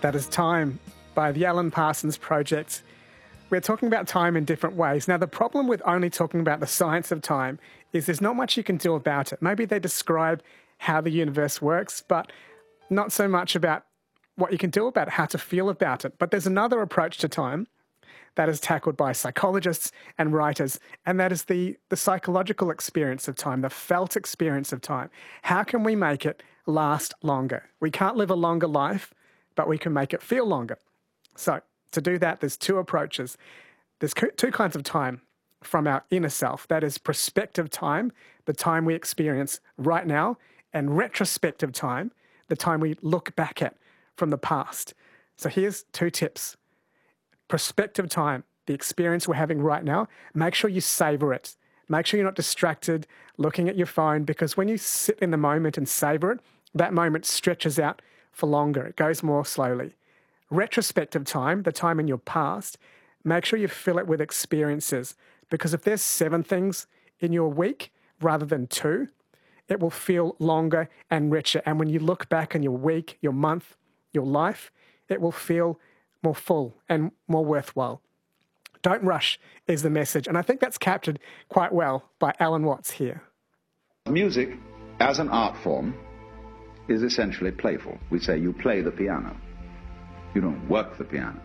That is Time by the Alan Parsons Project. We're talking about time in different ways. Now, the problem with only talking about the science of time is there's not much you can do about it. Maybe they describe how the universe works, but not so much about what you can do about it, how to feel about it. But there's another approach to time that is tackled by psychologists and writers, and that is the psychological experience of time, the felt experience of time. How can we make it last longer? We can't live a longer life, but we can make it feel longer. So to do that, there's two approaches. There's two kinds of time from our inner self. That is prospective time, the time we experience right now, and retrospective time, the time we look back at from the past. So here's two tips. Prospective time, the experience we're having right now, make sure you savor it. Make sure you're not distracted looking at your phone, because when you sit in the moment and savor it, that moment stretches out for longer. It goes more slowly. Retrospective time, the time in your past, make sure you fill it with experiences, because if there's 7 things in your week rather than 2, it will feel longer and richer. And when you look back on your week, your month, your life, it will feel more full and more worthwhile. Don't rush is the message. And I think that's captured quite well by Alan Watts here. Music, as an art form, is essentially playful. We say you play the piano. You don't work the piano.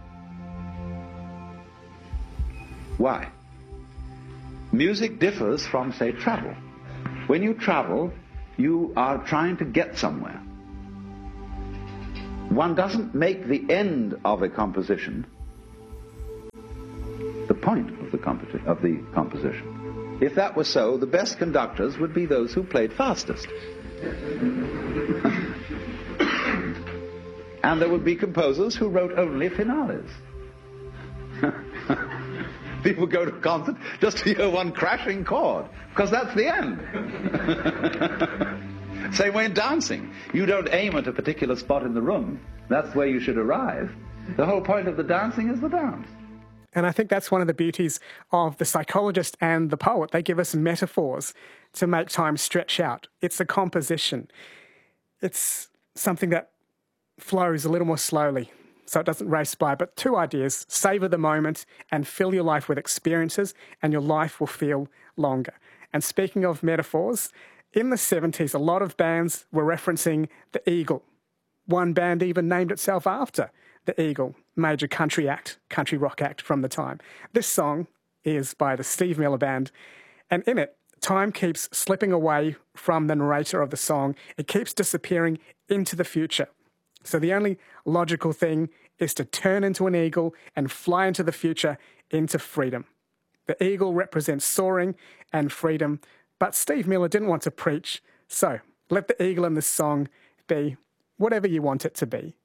Why? Music differs from, say, travel. When you travel, you are trying to get somewhere. One doesn't make the end of a composition the point of the composition. If that were so, the best conductors would be those who played fastest. And there would be composers who wrote only finales. People go to a concert just to hear one crashing chord, because that's the end. Same way in dancing. You don't aim at a particular spot in the room. That's where you should arrive. The whole point of the dancing is the dance. And I think that's one of the beauties of the psychologist and the poet. They give us metaphors to make time stretch out. It's a composition. It's something that flows a little more slowly, so it doesn't race by. But 2 ideas: savor the moment and fill your life with experiences, and your life will feel longer. And speaking of metaphors, in the 70s, a lot of bands were referencing the Eagle. One band even named itself after the Eagle, major country rock act from the time. This song is by the Steve Miller Band, and in it, time keeps slipping away from the narrator of the song. It keeps disappearing into the future. So the only logical thing is to turn into an eagle and fly into the future, into freedom. The eagle represents soaring and freedom, but Steve Miller didn't want to preach, so let the eagle in this song be whatever you want it to be.